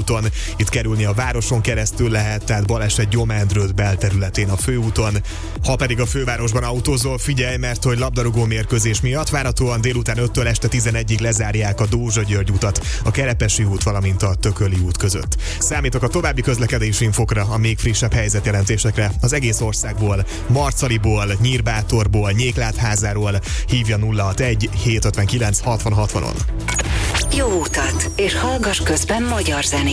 főúton. Itt kerülni a városon keresztül lehet, tehát baleset Gyomendrőd belterületén a főúton. Ha pedig a fővárosban autózol, figyelj, mert hogy labdarúgó mérkőzés miatt várhatóan délután 5-től este 11-ig lezárják a Dózsa-György utat, a Kerepesi út, valamint a Tököli út között. Számítok a további közlekedési infokra, a még frissebb helyzetjelentésekre az egész országból, Marcaliból, Nyírbátorból, Nyéklátházáról. Hívja 061 759 60 60-on. Jó utat, és hallgass közben magyar zenét.